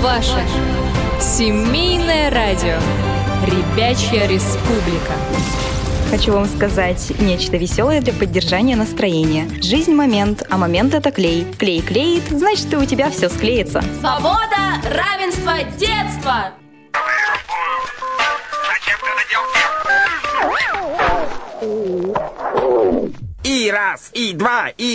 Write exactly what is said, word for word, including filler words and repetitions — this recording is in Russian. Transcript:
Ваше семейное радио. Ребячья республика. Хочу вам сказать нечто веселое для поддержания настроения. Жизнь – момент, а момент – это клей. Клей клеит, значит, и у тебя все склеится. Свобода, равенство, детство! И раз, и два, и